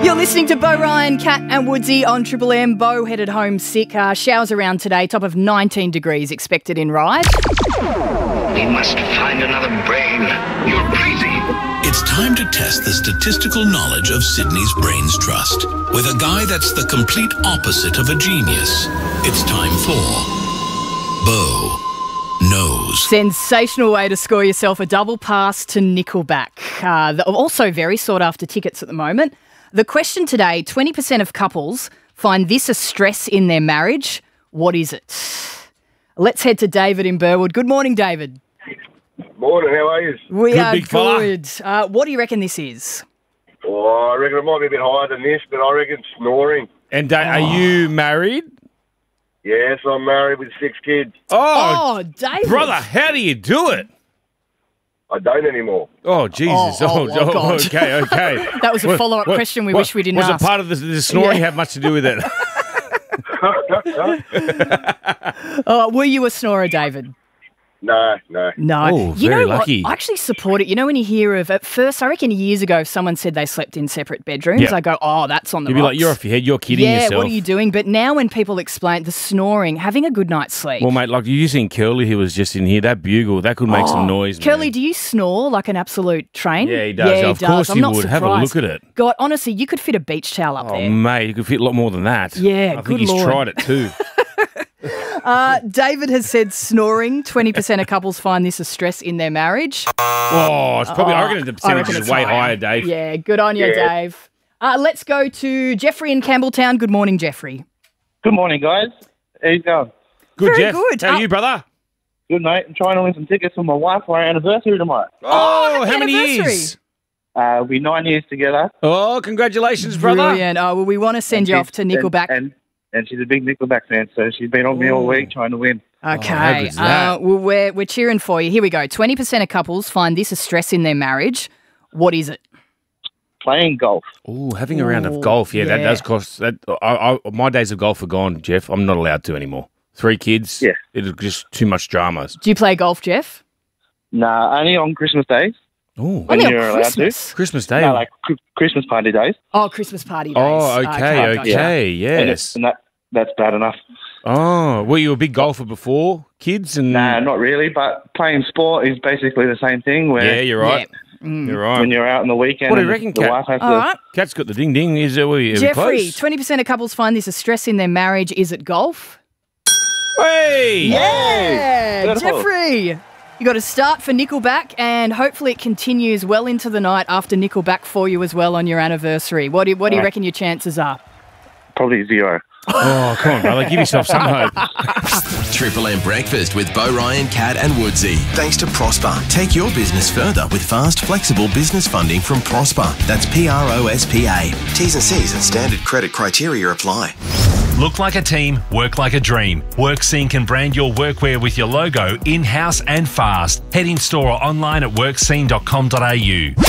You're listening to Bo Ryan, Kat and Woodsy on Triple M. Bo headed home sick. Showers around today, top of 19 degrees expected in Ryde. We must find another brain. You're crazy. It's time to test the statistical knowledge of Sydney's Brains Trust with a guy that's the complete opposite of a genius. It's time for Bo Knows. Sensational way to score yourself a double pass to Nickelback. Also very sought after tickets at the moment. The question today, 20% of couples find this a stress in their marriage. What is it? Let's head to David in Burwood. Good morning, David. Morning, how are you? We Good, are big fella. good. What do you reckon this is? Oh, I reckon it might be a bit higher than this, but I reckon snoring. And are you married? Yes, I'm married with 6 kids. Oh, David. brother, how do you do it? I don't anymore. Oh, Jesus. God. Okay. That was a follow-up question we wish we didn't was ask. it part of the snoring have much to do with it? Were you a snorer, David? No. No. Oh, You very know what? lucky. I actually support it. You know when you hear of, at first, I reckon years ago, if someone said they slept in separate bedrooms, Yeah. I go, oh, that's on the You'd be rocks. like, you're off your head. You're kidding yeah, yourself. what are you doing? But now when people explain the snoring, having a good night's sleep. Well, mate, like you seen Curly who was just in here. That bugle, that could make some noise, Curly, man. do you snore like an absolute train? Yeah, he does. Of course I'm he not would. Have a surprised. look at it. God, honestly, you could fit a beach towel up Oh, there. mate, you could fit a lot more than that. Yeah, I think good he's Lord. tried it too. David has said snoring. 20% of couples find this a stress in their marriage. Oh, it's probably, I reckon the percentage it's is way higher, Dave. Yeah, good on you, Yeah. Dave. Let's go to Jeffrey in Campbelltown. Good morning, Jeffrey. Good morning, guys. How you going? Good, Very Jeff. good. How are you, brother? Good, mate. I'm trying to win some tickets for my wife for our anniversary tomorrow. Oh, happy how many anniversary. years? We'll be 9 years together. Oh, congratulations, brother. Brilliant. Oh, well, we want to send you off to Nickelback. And she's a big Nickelback fan, so she's been on me all week trying to win. how Okay. good's that? Well, we're cheering for you. Here we go. 20% of couples find this a stress in their marriage. What is it? Playing golf. Oh, having a round Ooh, of golf. Yeah, that yeah. does cost. That my days of golf are gone, Jeff. I'm not allowed to anymore. 3 kids. Yeah. It's just too much drama. Do you play golf, Jeff? Nah, only on Christmas days. Oh, When Only you're on allowed to. Christmas. Christmas Day. No, like Christmas party days. Oh, Christmas party days. oh, okay, gotcha. yes. And that's bad enough. Oh, were you a big golfer before, kids? And Nah, not really, but playing sport is basically the same thing where yeah, you're right. Yeah. You're right. when you're out on the weekend What do you and reckon, the Kat? wife has All right. Cat's got the ding ding. Is it? Were you Jeffrey, close? 20% of couples find this a stress in their marriage. Is it golf? Hey! Yeah, beautiful. Jeffrey. You got to start for Nickelback, and hopefully it continues well into the night after Nickelback for you as well on your anniversary. What do you reckon your chances are? probably 0. Oh, come on, brother. Give yourself some hope. Triple M Breakfast with Bo Ryan, Kat and Woodsy. Thanks to Prosper. Take your business further with fast, flexible business funding from Prosper. That's PROSPA. T's and C's and standard credit criteria apply. Look like a team, work like a dream. WorkScene can brand your workwear with your logo in-house and fast. Head in store or online at workscene.com.au.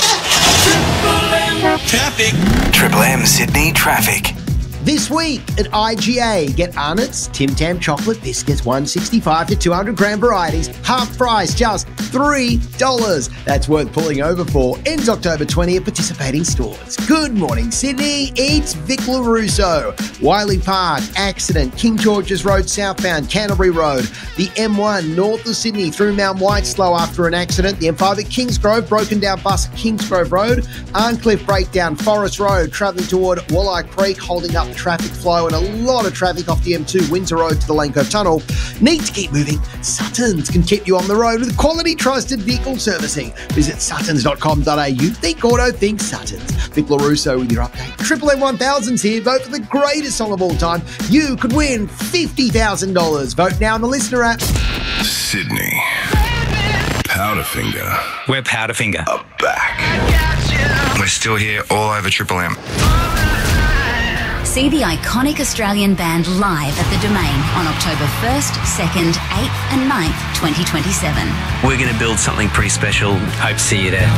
Traffic. Triple M Sydney traffic. This week at IGA, get Arnott's Tim Tam chocolate biscuits, 165 to 200 gram varieties, half price, just $3. That's worth pulling over for. Ends October 20 at participating stores. Good morning, Sydney. It's Vic LaRusso. Wiley Park, accident, King George's Road southbound, Canterbury Road. The M1 north of Sydney through Mount Whiteslow after an accident. The M5 at Kingsgrove, broken down bus at Kingsgrove Road. Arncliffe breakdown, Forest Road, travelling toward Walleye Creek, holding up the traffic flow, and a lot of traffic off the M2 Windsor Road to the Lane Cove Tunnel. Need to keep moving? Suttons can keep you on the road with quality trusted vehicle servicing. Visit suttons.com.au. Think auto, think Suttons. Vic LaRusso with your update. Triple M 1000's here. Vote for the greatest song of all time. You could win $50,000. Vote now on the Listener app. Sydney. Powderfinger. We're Powderfinger. Are back. We're still here all over Triple M. See the iconic Australian band live at the Domain on October 1st, 2nd, 8th and 9th, 2027. We're going to build something pretty special. Hope to see you there.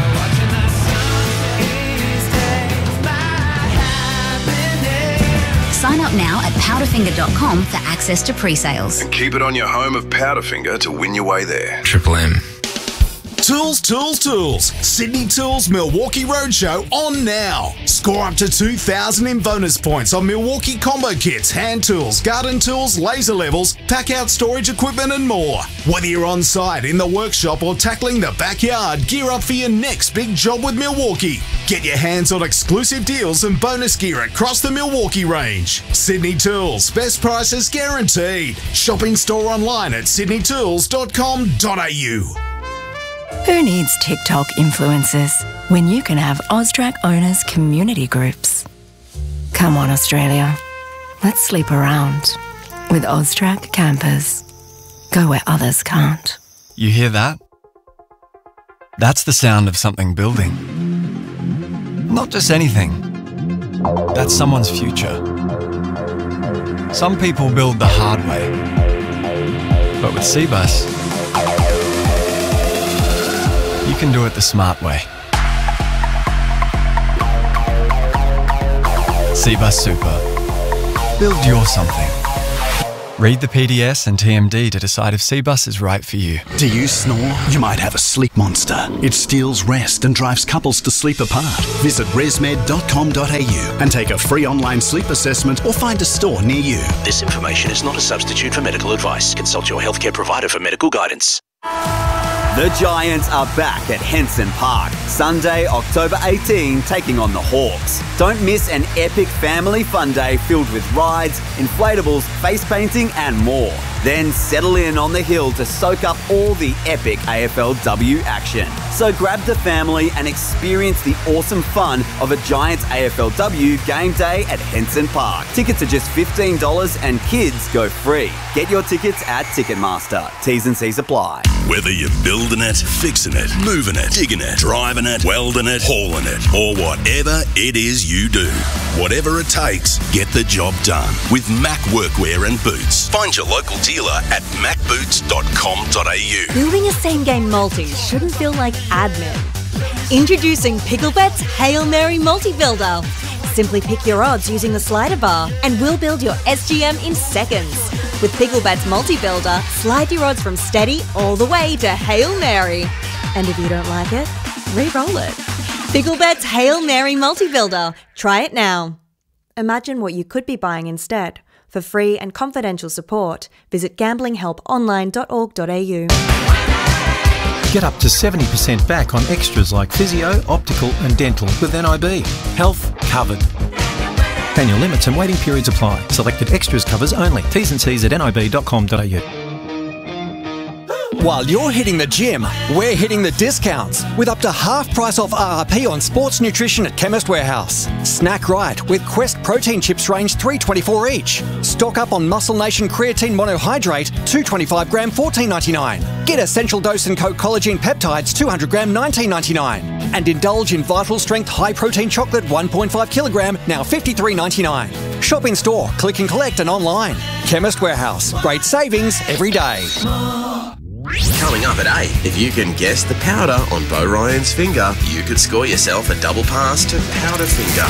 Sign up now at powderfinger.com for access to pre-sales. And keep it on your home of Powderfinger to win your way there. Triple M. Tools, tools, tools. Sydney Tools Milwaukee Roadshow on now. Score up to 2,000 in bonus points on Milwaukee combo kits, hand tools, garden tools, laser levels, pack out storage equipment and more. Whether you're on site, in the workshop or tackling the backyard, gear up for your next big job with Milwaukee. Get your hands on exclusive deals and bonus gear across the Milwaukee range. Sydney Tools, best prices guaranteed. Shopping store online at sydneytools.com.au. Who needs TikTok influencers when you can have Austrac owners' community groups? Come on, Australia. Let's sleep around with Austrac campers. Go where others can't. You hear that? That's the sound of something building. Not just anything. That's someone's future. Some people build the hard way. But with Cbus, you can do it the smart way. Cbus Super. Build your something. Read the PDS and TMD to decide if Cbus is right for you. Do you snore? You might have a sleep monster. It steals rest and drives couples to sleep apart. Visit resmed.com.au and take a free online sleep assessment or find a store near you. This information is not a substitute for medical advice. Consult your healthcare provider for medical guidance. The Giants are back at Henson Park, Sunday, October 18, taking on the Hawks. Don't miss an epic family fun day filled with rides, inflatables, face painting and more. Then settle in on the hill to soak up all the epic AFLW action. So grab the family and experience the awesome fun of a Giants AFLW game day at Henson Park. Tickets are just $15 and kids go free. Get your tickets at Ticketmaster. T's and C's apply. Whether you're building it, fixing it, moving it, digging it, driving it, welding it, hauling it, or whatever it is you do. Whatever it takes, get the job done with Mac Workwear and Boots. Find your local dealer at macboots.com.au. Building a same-game multi shouldn't feel like admin. Introducing Picklebet's Hail Mary Multi-Builder. Simply pick your odds using the slider bar and we'll build your SGM in seconds. With Picklebet's Multi-Builder, slide your odds from steady all the way to Hail Mary. And if you don't like it, re-roll it. Picklebet's Hail Mary Multi-Builder. Try it now. Imagine what you could be buying instead. For free and confidential support, visit gamblinghelponline.org.au. Get up to 70% back on extras like physio, optical and dental with NIB. Health covered. Annual limits and waiting periods apply. Selected extras covers only. T's and C's at nib.com.au. While you're hitting the gym, we're hitting the discounts with up to half price off RRP on sports nutrition at Chemist Warehouse. Snack right with Quest protein chips range $3.24 each. Stock up on Muscle Nation creatine monohydrate 225 gram $14.99. Get Essential Dose and Co collagen peptides 200 gram $19.99. And indulge in Vital Strength high protein chocolate 1.5 kilogram now $53.99. Shop in store, click and collect and online. Chemist Warehouse. Great savings every day. Coming up at 8, if you can guess the powder on Bo Ryan's finger, you could score yourself a double pass to Powder Finger.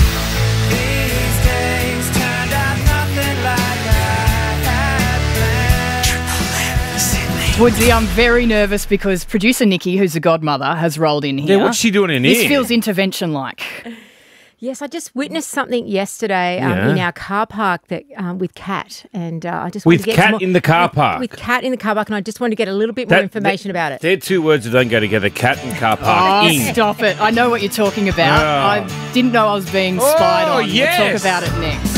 Woodsy, I'm very nervous because producer Nikki, who's the godmother, has rolled in here. Yeah, what's she doing in here? This feels intervention-like. Yes, I just witnessed something yesterday in our car park that with Kat, and I just wanted to get Kat in the car park. With Kat in the car park, and I just wanted to get a little bit more information about it. They're two words that don't go together: cat and car park. Oh, stop it! I know what you're talking about. I didn't know I was being spied on. Yes. We'll talk about it next.